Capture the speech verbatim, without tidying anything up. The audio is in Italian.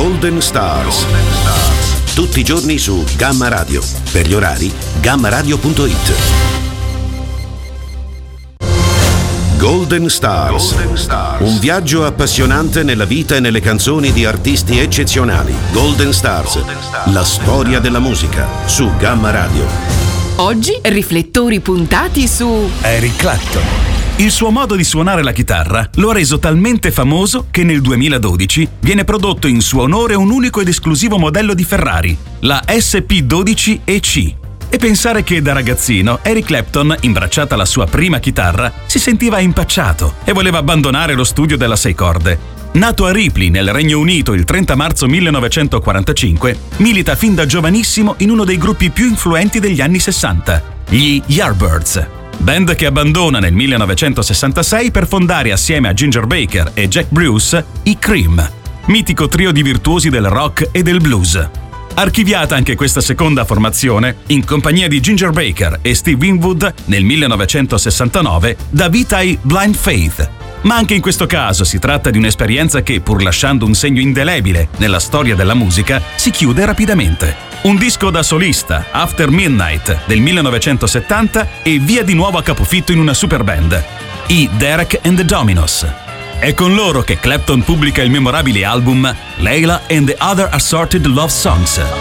Golden Stars. Tutti i giorni su Gamma Radio. Per gli orari, gamma radio punto it. Golden Stars. Golden Stars. Un viaggio appassionante nella vita e nelle canzoni di artisti eccezionali. Golden Stars. Golden Stars. La storia della musica su Gamma Radio. Oggi riflettori puntati su Eric Clapton. Il suo modo di suonare la chitarra lo ha reso talmente famoso che nel duemiladodici viene prodotto in suo onore un unico ed esclusivo modello di Ferrari, la S P dodici E C. E pensare che da ragazzino Eric Clapton, imbracciata la sua prima chitarra, si sentiva impacciato e voleva abbandonare lo studio della sei corde. Nato a Ripley, nel Regno Unito, il trenta marzo millenovecentoquarantacinque, milita fin da giovanissimo in uno dei gruppi più influenti degli anni sessanta, gli Yardbirds. Band che abbandona nel millenovecentosessantasei per fondare assieme a Ginger Baker e Jack Bruce i Cream, mitico trio di virtuosi del rock e del blues. Archiviata anche questa seconda formazione, in compagnia di Ginger Baker e Steve Winwood nel millenovecentosessantanove, dà vita ai Blind Faith. Ma anche in questo caso si tratta di un'esperienza che, pur lasciando un segno indelebile nella storia della musica, si chiude rapidamente. Un disco da solista, After Midnight, del millenovecentosettanta, e via di nuovo a capofitto in una super band, i Derek and the Dominos. È con loro che Clapton pubblica il memorabile album Layla and the Other Assorted Love Songs.